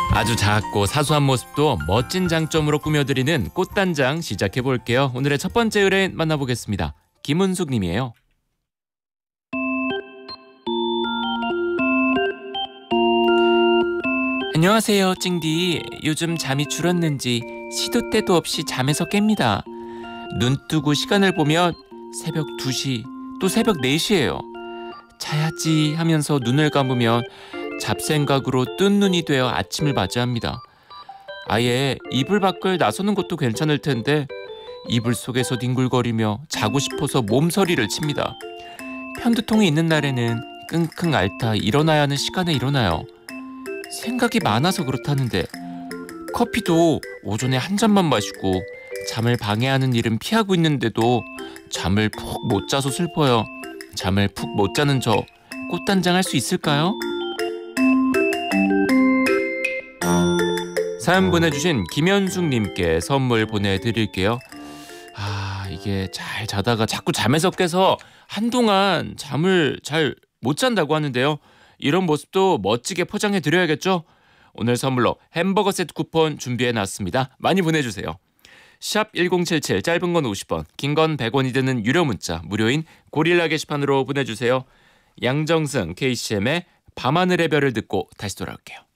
아주 작고 사소한 모습도 멋진 장점으로 꾸며드리는 꽃단장 시작해볼게요. 오늘의 첫 번째 의뢰인 만나보겠습니다. 김은숙 님이에요. 안녕하세요, 찡디. 요즘 잠이 줄었는지 시도 때도 없이 잠에서 깹니다. 눈 뜨고 시간을 보면 새벽 2시, 또 새벽 4시예요. 자야지 하면서 눈을 감으면 잡생각으로 뜬 눈이 되어 아침을 맞이합니다. 아예 이불 밖을 나서는 것도 괜찮을 텐데 이불 속에서 뒹굴거리며 자고 싶어서 몸서리를 칩니다. 편두통이 있는 날에는 끙끙 앓다 일어나야 하는 시간에 일어나요. 생각이 많아서 그렇다는데 커피도 오전에 한 잔만 마시고 잠을 방해하는 일은 피하고 있는데도 잠을 푹 못 자서 슬퍼요. 잠을 푹 못 자는 저 꽃단장 할 수 있을까요? 사연 보내주신 김현숙님께 선물 보내드릴게요. 이게 잘 자다가 자꾸 잠에서 깨서 한동안 잠을 잘 못 잔다고 하는데요. 이런 모습도 멋지게 포장해 드려야겠죠? 오늘 선물로 햄버거 세트 쿠폰 준비해놨습니다. 많이 보내주세요. 샵 1077, 짧은 건 50원, 긴 건 100원이 드는 유료 문자, 무료인 고릴라 게시판으로 보내주세요. 양정승, KCM의 밤하늘의 별을 듣고 다시 돌아올게요.